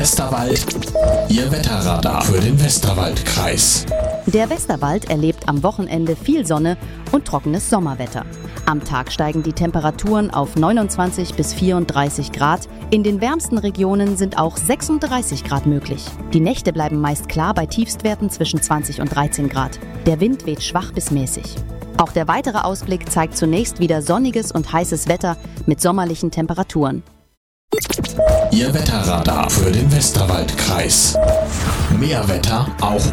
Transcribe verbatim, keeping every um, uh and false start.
Westerwald, Ihr Wetterradar für den Westerwaldkreis. Der Westerwald erlebt am Wochenende viel Sonne und trockenes Sommerwetter. Am Tag steigen die Temperaturen auf neunundzwanzig bis vierunddreißig Grad. In den wärmsten Regionen sind auch sechsunddreißig Grad möglich. Die Nächte bleiben meist klar bei Tiefstwerten zwischen zwanzig und dreizehn Grad. Der Wind weht schwach bis mäßig. Auch der weitere Ausblick zeigt zunächst wieder sonniges und heißes Wetter mit sommerlichen Temperaturen. Ihr Wetterradar für den Westerwaldkreis. Mehr Wetter auch